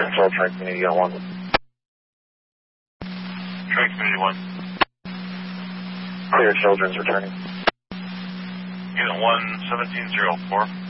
Control, Tri Community Unit 1. Tri Community 1. Clear, Children's returning. Unit 1, 1704.